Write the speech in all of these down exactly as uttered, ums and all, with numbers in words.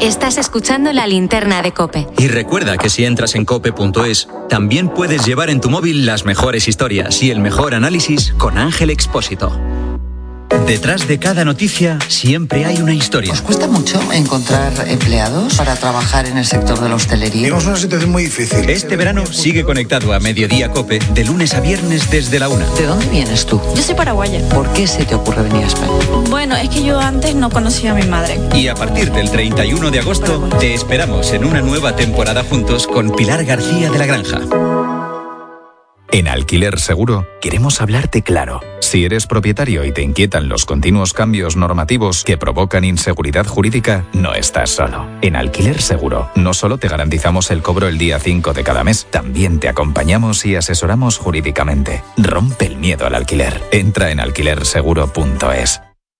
Estás escuchando La Linterna de COPE. Y recuerda que si entras en cope punto es, también puedes llevar en tu móvil las mejores historias y el mejor análisis con Ángel Expósito. Detrás de cada noticia siempre hay una historia. ¿Os cuesta mucho encontrar empleados para trabajar en el sector de la hostelería? Tenemos una situación muy difícil. Este verano sigue conectado a Mediodía COPE de lunes a viernes desde la una. ¿De dónde vienes tú? Yo soy paraguaya. ¿Por qué se te ocurre venir a España? Bueno, es que yo antes no conocía a mi madre. Y a partir del treinta y uno de agosto te esperamos en una nueva temporada juntos con Pilar García de la Granja. En Alquiler Seguro queremos hablarte claro. Si eres propietario y te inquietan los continuos cambios normativos que provocan inseguridad jurídica, no estás solo. En Alquiler Seguro no solo te garantizamos el cobro el día cinco de cada mes, también te acompañamos y asesoramos jurídicamente. Rompe el miedo al alquiler. Entra en alquiler seguro punto es.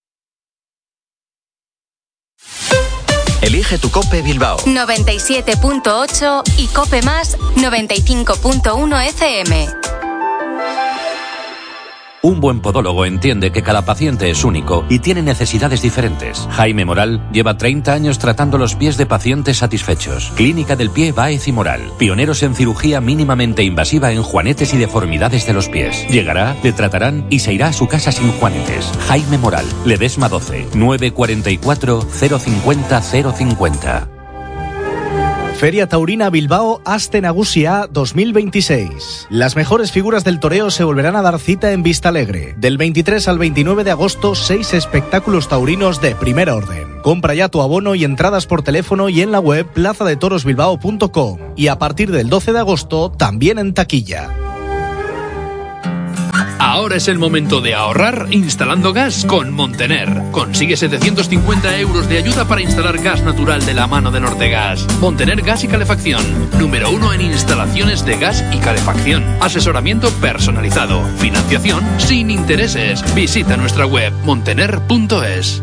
Elige tu COPE Bilbao. noventa y siete punto ocho y COPE Más noventa y cinco punto uno F M. Un buen podólogo entiende que cada paciente es único y tiene necesidades diferentes. Jaime Moral lleva treinta años tratando los pies de pacientes satisfechos. Clínica del Pie Báez y Moral. Pioneros en cirugía mínimamente invasiva en juanetes y deformidades de los pies. Llegará, le tratarán y se irá a su casa sin juanetes. Jaime Moral. Ledesma doce, nueve cuarenta y cuatro, cero cincuenta, cero cincuenta. Feria Taurina Bilbao Aste Nagusia dos mil veintiséis. Las mejores figuras del toreo se volverán a dar cita en Vistalegre. Del veintitrés al veintinueve de agosto, seis espectáculos taurinos de primer orden. Compra ya tu abono y entradas por teléfono y en la web plaza de toros bilbao punto com. Y a partir del doce de agosto, también en taquilla. Ahora es el momento de ahorrar instalando gas con Montener. Consigue setecientos cincuenta euros de ayuda para instalar gas natural de la mano de Nortegas. Montener Gas y Calefacción. Número uno en instalaciones de gas y calefacción. Asesoramiento personalizado. Financiación sin intereses. Visita nuestra web montener punto es.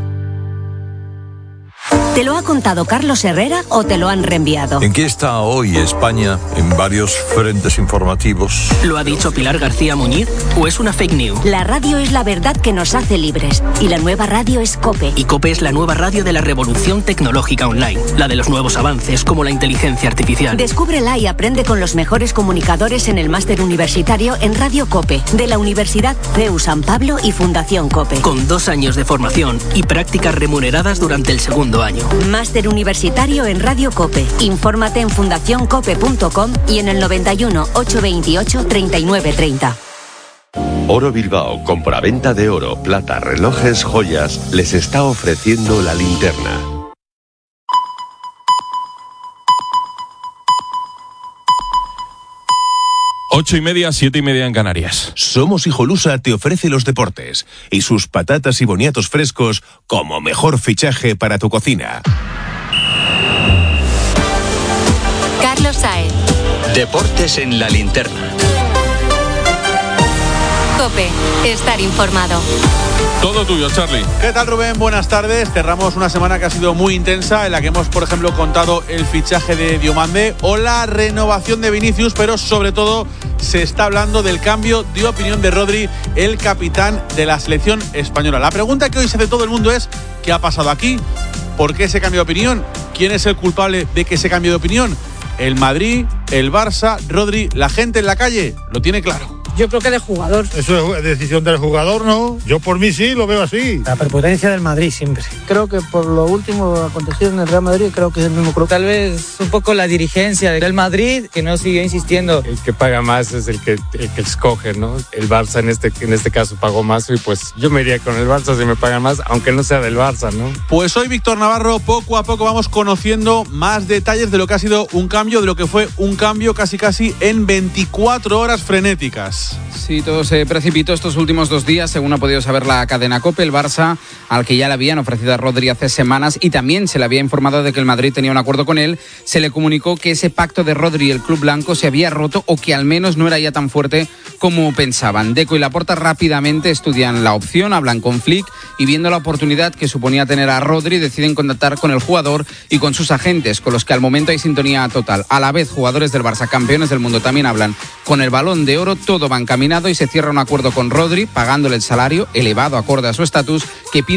¿Te lo ha contado Carlos Herrera o te lo han reenviado? ¿En qué está hoy España en varios frentes informativos? ¿Lo ha dicho Pilar García Muñiz o es una fake news? La radio es la verdad que nos hace libres y la nueva radio es COPE. Y COPE es la nueva radio de la revolución tecnológica online, la de los nuevos avances como la inteligencia artificial. Descúbrela y aprende con los mejores comunicadores en el máster universitario en Radio COPE de la Universidad C E U San Pablo y Fundación COPE. Con dos años de formación y prácticas remuneradas durante el segundo año. Máster universitario en Radio COPE. Infórmate en fundación cope punto com y en el noventa y uno, ochocientos veintiocho, treinta y nueve treinta. Oro Bilbao, compraventa de oro, plata, relojes, joyas, les está ofreciendo la linterna. Ocho y media, siete y media en Canarias. Somos Hijolusa te ofrece los deportes y sus patatas y boniatos frescos como mejor fichaje para tu cocina. Carlos Saez. Deportes en la linterna. COPE. Estar informado. Todo tuyo, Charlie. ¿Qué tal, Rubén? Buenas tardes. Cerramos una semana que ha sido muy intensa, en la que hemos, por ejemplo, contado el fichaje de Diomande o la renovación de Vinicius, pero sobre todo se está hablando del cambio de opinión de Rodri, el capitán de la selección española. La pregunta que hoy se hace todo el mundo es: ¿qué ha pasado aquí? ¿Por qué ese cambio de opinión? ¿Quién es el culpable de que ese cambio de opinión? ¿El Madrid? ¿El Barça? ¿Rodri? ¿La gente en la calle? Lo tiene claro. Yo creo que de jugador. Eso es decisión del jugador, ¿no? Yo por mí sí, lo veo así. La prepotencia del Madrid siempre. Creo que por lo último acontecido en el Real Madrid, creo que es el mismo club. Tal vez un poco la dirigencia del Madrid, que no sigue insistiendo. El que paga más es el que, el que escoge, ¿no? El Barça en este, en este caso pagó más y pues yo me iría con el Barça si me pagan más, aunque no sea del Barça, ¿no? Pues hoy, Víctor Navarro, poco a poco vamos conociendo más detalles de lo que ha sido un cambio, de lo que fue un cambio casi casi en veinticuatro horas frenéticas. Sí, todo se precipitó estos últimos dos días, según ha podido saber la cadena COPE. El Barça, al que ya le habían ofrecido a Rodri hace semanas y también se le había informado de que el Madrid tenía un acuerdo con él, se le comunicó que ese pacto de Rodri y el club blanco se había roto o que al menos no era ya tan fuerte como pensaban. Deco y Laporta rápidamente estudian la opción, hablan con Flick y viendo la oportunidad que suponía tener a Rodri, deciden contactar con el jugador y con sus agentes, con los que al momento hay sintonía total. A la vez, jugadores del Barça, campeones del mundo, también hablan con el Balón de Oro, todo va encaminado y se cierra un acuerdo con Rodri, pagándole el salario elevado acorde a su estatus, que pide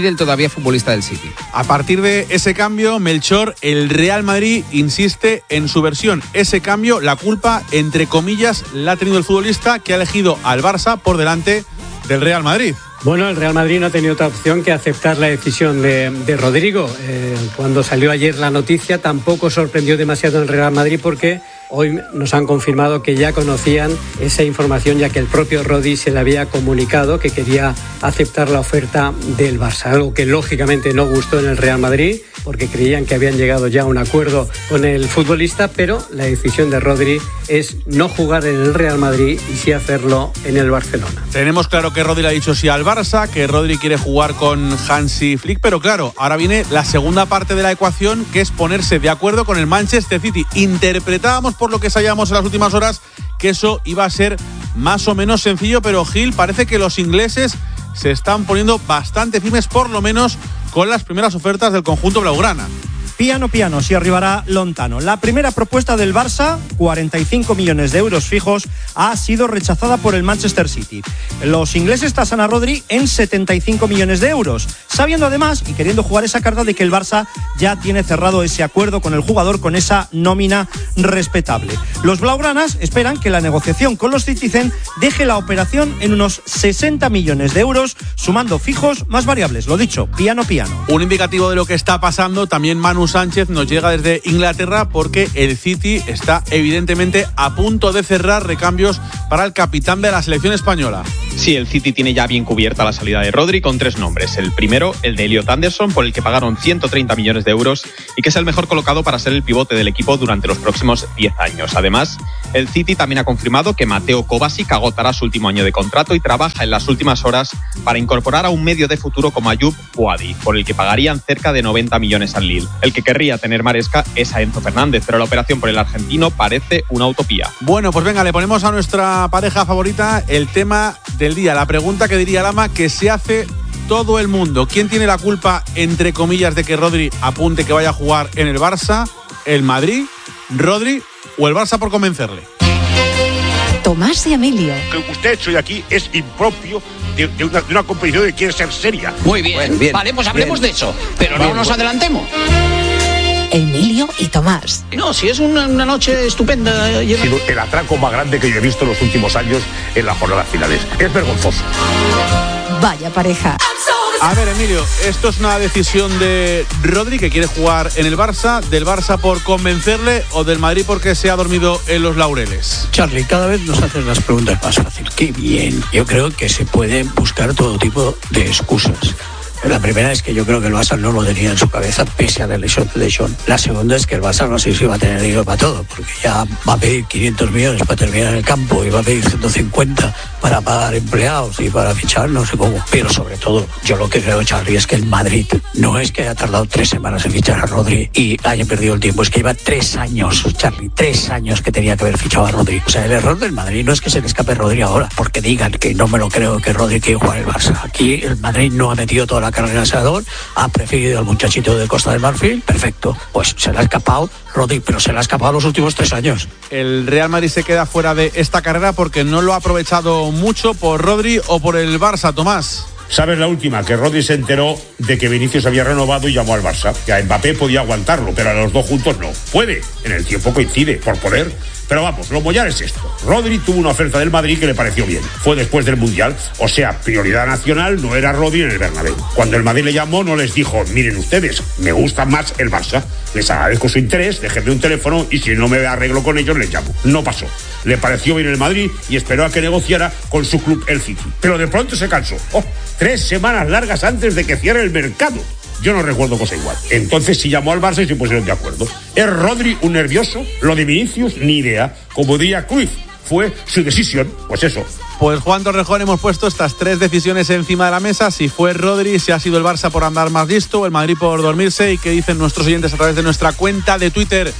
decide el todavía futbolista del City. A partir de ese cambio, Melchor, el Real Madrid insiste en su versión. Ese cambio, la culpa, entre comillas, la ha tenido el futbolista que ha elegido al Barça por delante del Real Madrid. Bueno, el Real Madrid no ha tenido otra opción que aceptar la decisión de, de Rodrigo. Eh, cuando salió ayer la noticia tampoco sorprendió demasiado en el Real Madrid porque hoy nos han confirmado que ya conocían esa información, ya que el propio Rodri se le había comunicado que quería aceptar la oferta del Barça, algo que lógicamente no gustó en el Real Madrid porque creían que habían llegado ya a un acuerdo con el futbolista, pero la decisión de Rodri es no jugar en el Real Madrid y sí hacerlo en el Barcelona. Tenemos claro que Rodri le ha dicho sí al Barça, que Rodri quiere jugar con Hansi Flick, pero claro, ahora viene la segunda parte de la ecuación, que es ponerse de acuerdo con el Manchester City. Interpretábamos, por lo que sabíamos en las últimas horas, que eso iba a ser más o menos sencillo, pero Gil, parece que los ingleses se están poniendo bastante firmes, por lo menos con las primeras ofertas del conjunto blaugrana. Piano, piano, si arribará Lontano. La primera propuesta del Barça, cuarenta y cinco millones de euros fijos, ha sido rechazada por el Manchester City. Los ingleses tasan a Rodri en setenta y cinco millones de euros, sabiendo además y queriendo jugar esa carta de que el Barça ya tiene cerrado ese acuerdo con el jugador, con esa nómina respetable. Los blaugranas esperan que la negociación con los Citizen deje la operación en unos sesenta millones de euros, sumando fijos más variables. Lo dicho, piano, piano. Un indicativo de lo que está pasando, también Manu Sánchez nos llega desde Inglaterra, porque el City está evidentemente a punto de cerrar recambios para el capitán de la selección española. Sí, el City tiene ya bien cubierta la salida de Rodri con tres nombres. El primero, el de Elliot Anderson, por el que pagaron ciento treinta millones de euros y que es el mejor colocado para ser el pivote del equipo durante los próximos diez años. Además, el City también ha confirmado que Mateo Kovacic agotará su último año de contrato y trabaja en las últimas horas para incorporar a un medio de futuro como Ayoub Bouadi, por el que pagarían cerca de noventa millones al Lille. El que querría tener Maresca es a Enzo Fernández, pero la operación por el argentino parece una utopía. Bueno, pues venga, le ponemos a nuestra pareja favorita el tema del día, la pregunta que diría Lama que se hace todo el mundo. ¿Quién tiene la culpa, entre comillas, de que Rodri apunte que vaya a jugar en el Barça? ¿El Madrid, Rodri o el Barça por convencerle? Tomás y Emilio. Lo que usted ha hecho hoy aquí es impropio de, de, una, de una competición que quiere ser seria. Muy bien, bueno, bien vale, pues hablemos bien de eso, pero bien, no nos bueno. adelantemos. Emilio y Tomás. No, si es una, una noche estupenda. Ha sido el atraco más grande que yo he visto en los últimos años en las jornadas finales. Es vergonzoso. Vaya pareja. A ver, Emilio, esto es una decisión de Rodri, que quiere jugar en el Barça, del Barça por convencerle o del Madrid porque se ha dormido en los laureles. Charlie, cada vez nos hacen las preguntas más fáciles. Qué bien. Yo creo que se pueden buscar todo tipo de excusas. La primera es que yo creo que el Barça no lo tenía en su cabeza pese a la lesión de lesión. La segunda es que el Barça no sé si va a tener dinero para todo, porque ya va a pedir quinientos millones para terminar el campo y va a pedir ciento cincuenta para pagar empleados y para fichar, no sé cómo. Pero sobre todo, yo lo que creo, Charlie, es que el Madrid no es que haya tardado tres semanas en fichar a Rodri y haya perdido el tiempo, es que lleva tres años, Charlie, tres años que tenía que haber fichado a Rodri. O sea, el error del Madrid no es que se le escape Rodri ahora, porque digan que no me lo creo que Rodri quiere jugar el Barça. Aquí el Madrid no ha metido toda la carrera en asador, ha preferido al muchachito de Costa del Marfil, perfecto, pues se le ha escapado Rodri, pero se le ha escapado los últimos tres años. El Real Madrid se queda fuera de esta carrera porque no lo ha aprovechado mucho por Rodri o por el Barça, Tomás. ¿Sabes la última? Que Rodri se enteró de que Vinicius había renovado y llamó al Barça. Que a Mbappé podía aguantarlo, pero a los dos juntos no. Puede, en el tiempo coincide, por poder. Pero vamos, lo mollar es esto. Rodri tuvo una oferta del Madrid que le pareció bien. Fue después del Mundial, o sea, prioridad nacional no era Rodri en el Bernabéu. Cuando el Madrid le llamó no les dijo, miren ustedes, me gusta más el Barça. Les agradezco su interés, déjenme un teléfono y si no me arreglo con ellos les llamo. No pasó. Le pareció bien el Madrid y esperó a que negociara con su club el City. Pero de pronto se cansó. Oh, tres semanas largas antes de que cierre el mercado. Yo no recuerdo cosa igual. Entonces sí llamó al Barça y se pusieron de acuerdo. ¿Es Rodri un nervioso? Lo de Vinicius, ni idea. Como diría Cruyff, fue su decisión. Pues eso. Pues Juan Torrejón, hemos puesto estas tres decisiones encima de la mesa. Si fue Rodri, si ha sido el Barça por andar más listo, el Madrid por dormirse. ¿Y qué dicen nuestros oyentes a través de nuestra cuenta de Twitter?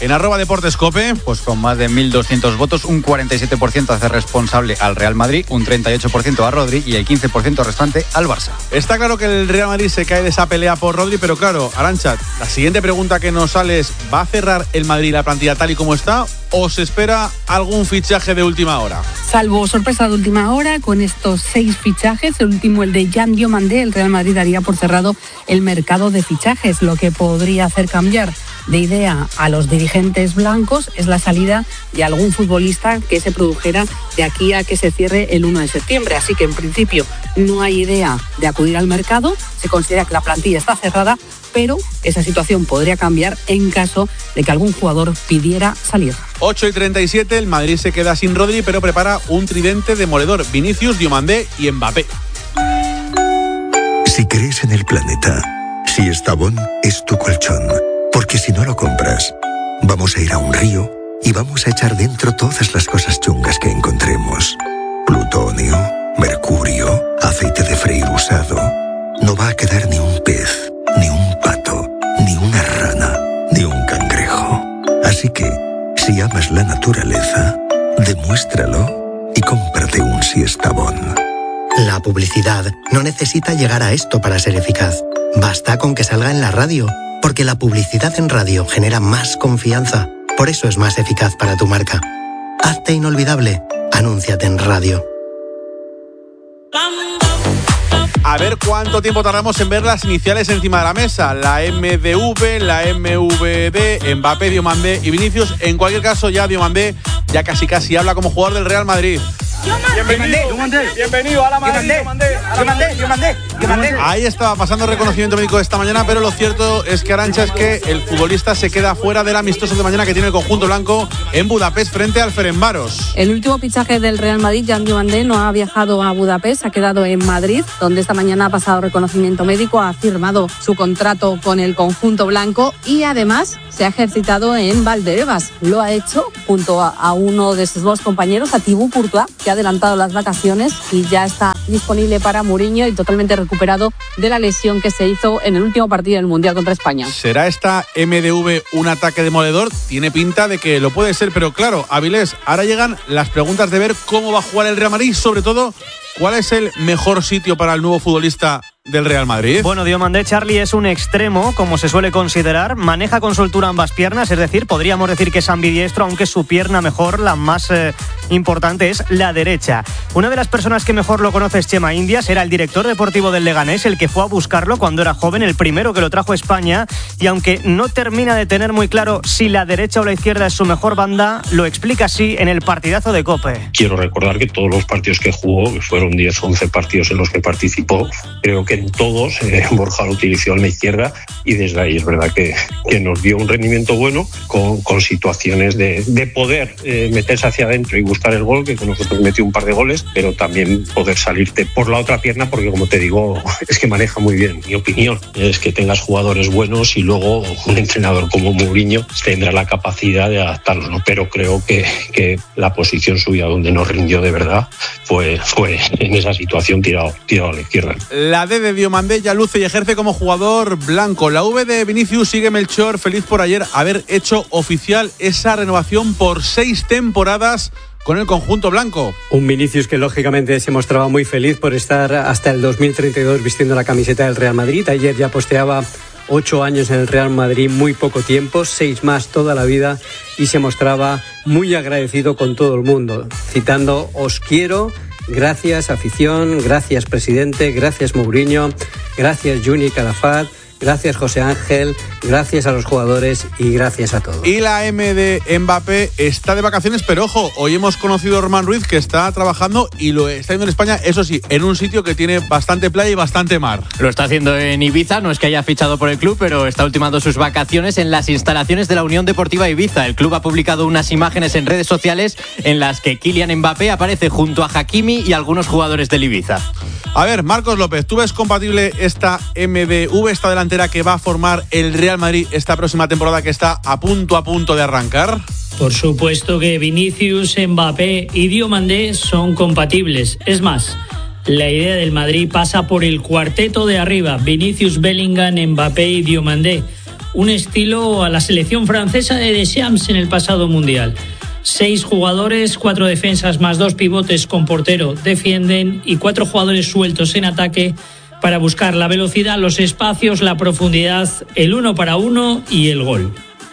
En arroba Deportes Cope. Pues con más de mil doscientos votos, un cuarenta y siete por ciento hace responsable al Real Madrid, un treinta y ocho por ciento a Rodri y el quince por ciento restante al Barça. Está claro que el Real Madrid se cae de esa pelea por Rodri, pero claro, Arantxa, la siguiente pregunta que nos sale es: ¿va a cerrar el Madrid la plantilla tal y como está o se espera algún fichaje de última hora? Salvo sorpresa de última hora, con estos seis fichajes, el último, el de Jan Diomandé, el Real Madrid daría por cerrado el mercado de fichajes. Lo que podría hacer cambiar de idea a los dirigentes blancos es la salida de algún futbolista que se produjera de aquí a que se cierre el uno de septiembre. Así que en principio no hay idea de acudir al mercado, se considera que la plantilla está cerrada, pero esa situación podría cambiar en caso de que algún jugador pidiera salir. ocho y treinta y siete, el Madrid se queda sin Rodri, pero prepara un tridente demoledor: Vinicius, Diomandé y Mbappé. Si crees en el planeta, Siestabón es tu colchón, porque si no lo compras, vamos a ir a un río y vamos a echar dentro todas las cosas chungas que encontremos. Plutonio, mercurio, aceite de freír usado. No va a quedar ni un pez, ni un pato, ni una rana, ni un cangrejo. Así que, si amas la naturaleza, demuéstralo y cómprate un Siestabón. La publicidad no necesita llegar a esto para ser eficaz. Basta con que salga en la radio, porque la publicidad en radio genera más confianza. Por eso es más eficaz para tu marca. Hazte inolvidable. Anúnciate en radio. A ver cuánto tiempo tardamos en ver las iniciales encima de la mesa. La M D V, la M V D, Mbappé, Diomandé y Vinicius. En cualquier caso, ya Diomandé ya casi casi habla como jugador del Real Madrid. Bienvenido, bienvenido a la Madrid, Diomandé, Diomandé, Diomandé. Ahí estaba pasando reconocimiento médico esta mañana, pero lo cierto es que, Arantxa, es que el futbolista se queda fuera del amistoso de mañana que tiene el conjunto blanco en Budapest frente al Ferencváros. El último fichaje del Real Madrid, Jan Diomandé, no ha viajado a Budapest, ha quedado en Madrid, donde esta mañana ha pasado reconocimiento médico, ha firmado su contrato con el conjunto blanco y además se ha ejercitado en Valdebebas. Lo ha hecho junto a, a uno de sus dos compañeros, a Thibaut Courtois, que ha adelantado las vacaciones y ya está disponible para Mourinho y totalmente recuperado de la lesión que se hizo en el último partido del Mundial contra España. ¿Será esta M D V un ataque demoledor? Tiene pinta de que lo puede ser, pero claro, Avilés, ahora llegan las preguntas de ver cómo va a jugar el Real Madrid y sobre todo, ¿cuál es el mejor sitio para el nuevo futbolista del Real Madrid? Bueno, Diomandé, Charlie, es un extremo, como se suele considerar. Maneja con soltura ambas piernas, es decir, podríamos decir que es ambidiestro, aunque su pierna mejor, la más eh, importante, es la derecha. Una de las personas que mejor lo conoce es Chema Indias, era el director deportivo del Leganés, el que fue a buscarlo cuando era joven, el primero que lo trajo a España, y aunque no termina de tener muy claro si la derecha o la izquierda es su mejor banda, lo explica así en el partidazo de COPE. Quiero recordar que todos los partidos que jugó, que fueron diez o once partidos en los que participó, creo que en todos eh, Borja lo utilizó en la izquierda y desde ahí es verdad que, que nos dio un rendimiento bueno con, con situaciones de, de poder eh, meterse hacia adentro y buscar el gol, que con nosotros metió un par de goles, pero también poder salirte por la otra pierna, porque como te digo, es que maneja muy bien. Mi opinión es que tengas jugadores buenos y luego un entrenador como Mourinho tendrá la capacidad de adaptarlo, ¿no? Pero creo que, que la posición suya donde nos rindió de verdad fue, fue en esa situación tirado, tirado a la izquierda. La D de Diomandé ya luce y ejerce como jugador blanco. La V de Vinicius sigue Melchor feliz por ayer haber hecho oficial esa renovación por seis temporadas con el conjunto blanco. Un Vinicius que lógicamente se mostraba muy feliz por estar hasta el dos mil treinta y dos vistiendo la camiseta del Real Madrid. Ayer ya posteaba ocho años en el Real Madrid, muy poco tiempo, seis más toda la vida, y se mostraba muy agradecido con todo el mundo, citando: os quiero, gracias afición, gracias presidente, gracias Mourinho, gracias Juni Calafat, gracias José Ángel, gracias a los jugadores y gracias a todos. Y la M de Mbappé está de vacaciones, pero ojo, hoy hemos conocido a Román Ruiz, que está trabajando y lo está haciendo en España, eso sí, en un sitio que tiene bastante playa y bastante mar. Lo está haciendo en Ibiza, no es que haya fichado por el club, pero está ultimando sus vacaciones en las instalaciones de la Unión Deportiva Ibiza. El club ha publicado unas imágenes en redes sociales en las que Kylian Mbappé aparece junto a Hakimi y algunos jugadores del Ibiza. A ver, Marcos López, ¿tú ves compatible esta M D V, esta delantera que va a formar el Real Madrid esta próxima temporada que está a punto a punto de arrancar? Por supuesto que Vinicius, Mbappé y Diomandé son compatibles. Es más, la idea del Madrid pasa por el cuarteto de arriba: Vinicius, Bellingham, Mbappé y Diomandé. un estilo a la selección francesa de Deschamps en el pasado Mundial. Seis jugadores, cuatro defensas más dos pivotes con portero defienden y cuatro jugadores sueltos en ataque para buscar la velocidad, los espacios, la profundidad, el uno para uno y el gol.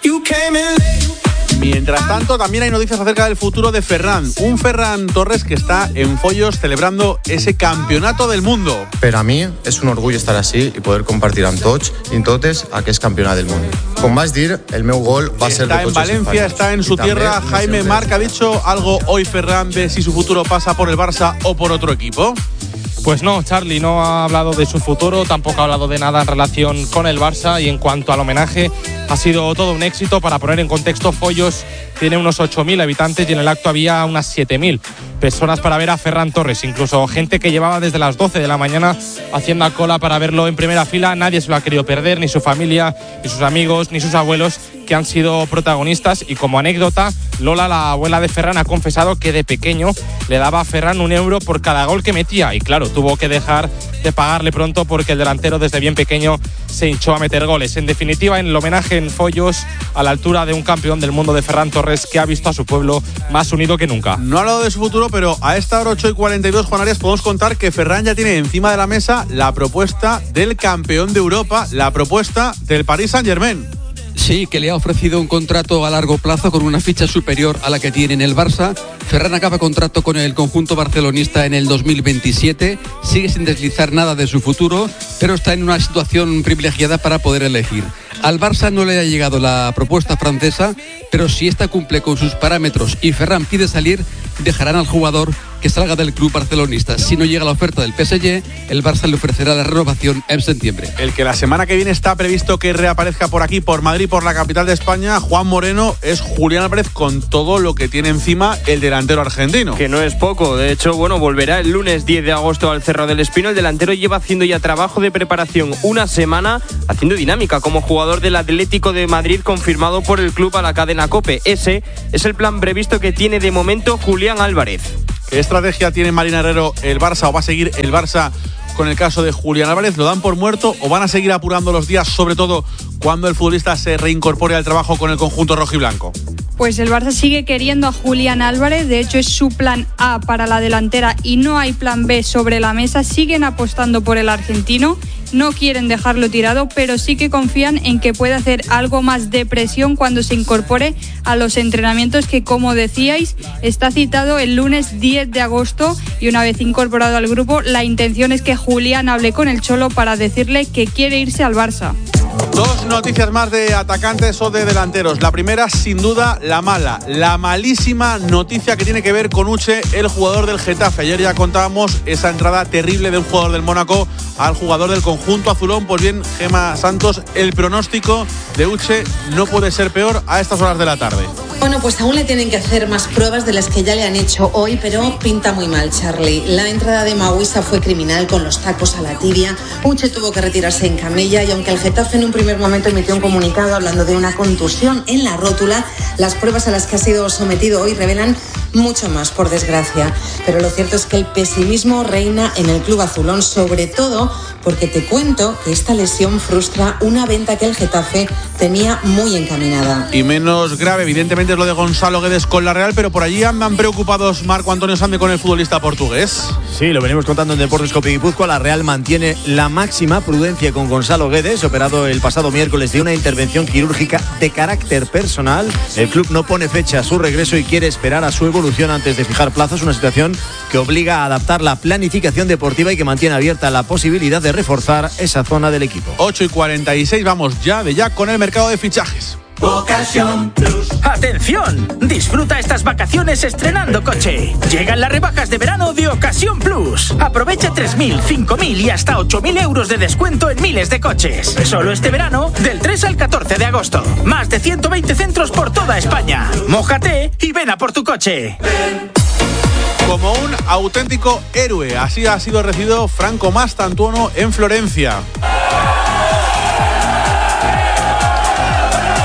Mientras tanto, también hay noticias acerca del futuro de Ferran. Un Ferran Torres que está en Follos celebrando ese campeonato del mundo. Per a mi és un orgull estar així i poder compartir amb tots i totes aquest campionat del món. Com vas dir, el meu gol va ser de Está en Valencia, está en su tierra. Jaime Marc ha dicho algo hoy Ferran de si su futuro pasa por el Barça o por otro equipo. Pues no, Charlie no ha hablado de su futuro, tampoco ha hablado de nada en relación con el Barça y en cuanto al homenaje ha sido todo un éxito. Para poner en contexto, Follos tiene unos ocho mil habitantes y en el acto había unas siete mil personas para ver a Ferran Torres, incluso gente que llevaba desde las doce de la mañana haciendo cola para verlo en primera fila. Nadie se lo ha querido perder, ni su familia, ni sus amigos, ni sus abuelos, que han sido protagonistas. Y como anécdota, Lola, la abuela de Ferran, ha confesado que de pequeño le daba a Ferran un euro por cada gol que metía y claro, tuvo que dejar de pagarle pronto porque el delantero desde bien pequeño se hinchó a meter goles. En definitiva, en el homenaje en Follos, a la altura de un campeón del mundo de Ferran Torres que ha visto a su pueblo más unido que nunca. No ha hablado de su futuro, pero a esta hora ocho y cuarenta y dos, Juan Arias, podemos contar que Ferran ya tiene encima de la mesa la propuesta del campeón de Europa, la propuesta del Paris Saint-Germain. Sí, que le ha ofrecido un contrato a largo plazo con una ficha superior a la que tiene en el Barça. Ferran acaba contrato con el conjunto barcelonista en el dos mil veintisiete. Sigue sin deslizar nada de su futuro, pero está en una situación privilegiada para poder elegir. Al Barça no le ha llegado la propuesta francesa, pero si esta cumple con sus parámetros y Ferran pide salir, dejarán al jugador que salga del club barcelonista. Si no llega la oferta del P S G, el Barça le ofrecerá la renovación en septiembre. El que la semana que viene está previsto que reaparezca por aquí, por Madrid, por la capital de España, Juan Moreno, es Julián Álvarez, con todo lo que tiene encima el delantero argentino. Que no es poco, de hecho, bueno, volverá el lunes diez de agosto al Cerro del Espino. El delantero lleva haciendo ya trabajo de preparación una semana, haciendo dinámica como jugador del Atlético de Madrid, confirmado por el club a la cadena COPE. Ese es el plan previsto que tiene de momento Julián Álvarez. ¿Qué estrategia tiene Marina Herrero el Barça o va a seguir el Barça con el caso de Julián Álvarez? ¿Lo dan por muerto o van a seguir apurando los días, sobre todo cuando el futbolista se reincorpore al trabajo con el conjunto rojiblanco? Pues el Barça sigue queriendo a Julián Álvarez, de hecho es su plan A para la delantera y no hay plan B sobre la mesa. Siguen apostando por el argentino, no quieren dejarlo tirado, pero sí que confían en que puede hacer algo más de presión cuando se incorpore a los entrenamientos, que como decíais está citado el lunes diez de agosto, y una vez incorporado al grupo la intención es que Julián hable con el Cholo para decirle que quiere irse al Barça. Dos noticias más de atacantes o de delanteros. La primera, sin duda, la mala, la malísima noticia que tiene que ver con Uche, el jugador del Getafe. Ayer ya contábamos esa entrada terrible de un jugador del Mónaco al jugador del conjunto azulón. Pues bien, Gemma Santos, el pronóstico de Uche no puede ser peor a estas horas de la tarde. Bueno, pues aún le tienen que hacer más pruebas de las que ya le han hecho hoy, pero pinta muy mal, Charlie. La entrada de Maguisa fue criminal, con los tacos a la tibia. Uche tuvo que retirarse en camilla y aunque el Getafe en un primer momento emitió un comunicado hablando de una contusión en la rótula, las pruebas a las que ha sido sometido hoy revelan mucho más, por desgracia. Pero lo cierto es que el pesimismo reina en el club azulón, sobre todo porque te cuento que esta lesión frustra una venta que el Getafe tenía muy encaminada. Y menos grave, evidentemente, es lo de Gonzalo Guedes con la Real, pero por allí andan preocupados Marco Antonio Sande con el futbolista portugués. Sí, lo venimos contando en Deportes Cope Guipúzcoa. La Real mantiene la máxima prudencia con Gonzalo Guedes, operado el pasado miércoles de una intervención quirúrgica de carácter personal. El club no pone fecha a su regreso y quiere esperar a su evolución antes de fijar plazos, una situación que obliga a adaptar la planificación deportiva y que mantiene abierta la posibilidad de reforzar esa zona del equipo. ocho y cuarenta y seis, vamos ya de ya con el mercado de fichajes. Ocasión Plus. ¡Atención! Disfruta estas vacaciones estrenando coche. Llegan las rebajas de verano de Ocasión Plus. Aprovecha tres mil, cinco mil y hasta ocho mil euros de descuento en miles de coches. Solo este verano, del tres al catorce de agosto. Más de ciento veinte centros por toda España. Mójate y ven a por tu coche. Como un auténtico héroe, así ha sido recibido Franco Mastantuono en Florencia.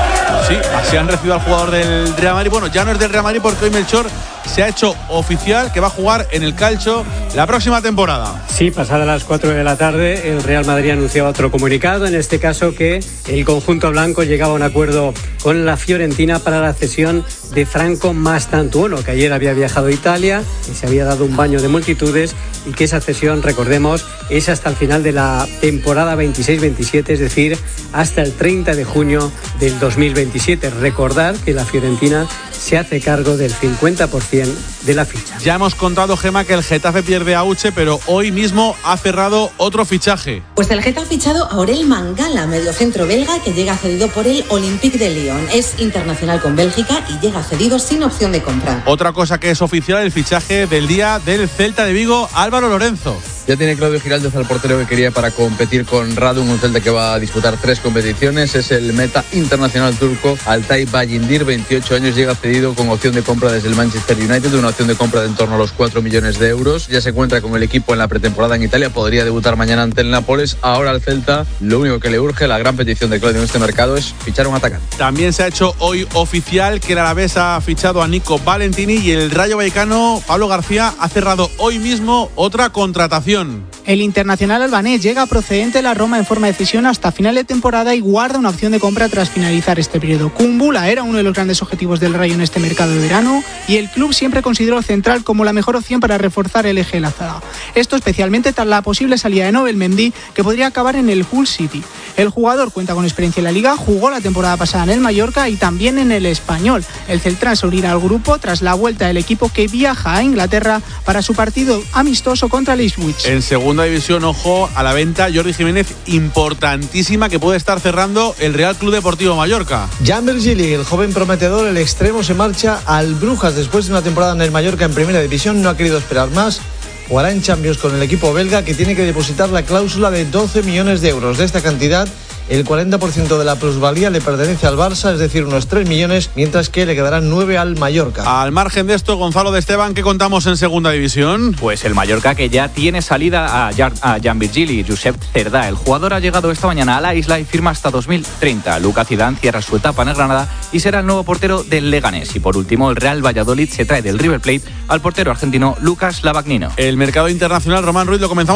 Sí, así han recibido al jugador del Real Madrid. Bueno, ya no es del Real Madrid porque hoy Melchor se ha hecho oficial que va a jugar en el Calcio la próxima temporada. Sí, pasada las cuatro de la tarde, el Real Madrid anunciaba otro comunicado, en este caso que el conjunto blanco llegaba a un acuerdo con la Fiorentina para la cesión de Franco Mastantuono, que ayer había viajado a Italia, que se había dado un baño de multitudes y que esa cesión, recordemos, es hasta el final de la temporada veintiséis veintisiete, es decir, hasta el treinta de junio del dos mil veintisiete. Recordar que la Fiorentina se hace cargo del cincuenta por ciento de la ficha. Ya hemos contado, Gema, que el Getafe pierde a Uche, pero hoy mismo ha cerrado otro fichaje. Pues el Getafe ha fichado a Aurel Mangala, mediocentro belga, que llega cedido por el Olympique de Lyon. Es internacional con Bélgica y llega cedido sin opción de compra. Otra cosa que es oficial, el fichaje del día del Celta de Vigo, Álvaro Lorenzo. Ya tiene Claudio Giraldez al portero que quería para competir con Radun, un Celta que va a disputar tres competiciones. Es el meta internacional turco Altay Bayindir, veintiocho años, llega cedido con opción de compra desde el Manchester United, una opción de compra de en torno a los cuatro millones de euros. Ya se encuentra con el equipo en la pretemporada en Italia, podría debutar mañana ante el Nápoles. Ahora al Celta lo único que le urge, la gran petición de Claudio en este mercado, es fichar un atacante. También se ha hecho hoy oficial que el Alavés ha fichado a Nico Valentini y el Rayo Vallecano, Pablo García, ha cerrado hoy mismo otra contratación. El internacional albanés llega procedente de la Roma en forma de cesión hasta final de temporada y guarda una opción de compra tras finalizar este periodo. Kumbula era uno de los grandes objetivos del Rayo en este mercado de verano y el club siempre consideró central como la mejor opción para reforzar el eje de la zaga. Esto especialmente tras la posible salida de Nobel Mendy, que podría acabar en el Hull City. El jugador cuenta con experiencia en la Liga, jugó la temporada pasada en el Mallorca y también en el Español. El Celtrán se unirá al grupo tras la vuelta del equipo que viaja a Inglaterra para su partido amistoso contra el Ipswich. En segunda división, ojo a la venta Jordi Jiménez, importantísima, que puede estar cerrando el Real Club Deportivo Mallorca. Jan Virgili, el joven prometedor, el extremo, se marcha al Brujas después de una temporada en el Mallorca en primera división. No ha querido esperar más. Jugará en Champions con el equipo belga, que tiene que depositar la cláusula de doce millones de euros. De esta cantidad, el cuarenta por ciento de la plusvalía le pertenece al Barça, es decir, unos tres millones, mientras que le quedarán nueve al Mallorca. Al margen de esto, Gonzalo de Esteban, ¿qué contamos en segunda división? Pues el Mallorca, que ya tiene salida a Jan, a Jan Virgili, Josep Cerdá. El jugador ha llegado esta mañana a la isla y firma hasta dos mil treinta. Lucas Zidane cierra su etapa en el Granada y será el nuevo portero del Leganés. Y por último, el Real Valladolid se trae del River Plate al portero argentino Lucas Lavagnino. El mercado internacional, Román Ruiz, lo comenzamos